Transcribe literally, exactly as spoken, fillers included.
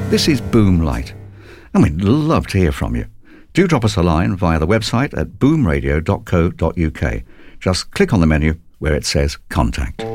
This is Boom Light, and we'd love to hear from you. Do drop us a line via the website at boom radio dot co dot uk. Just click on the menu where it says Contact.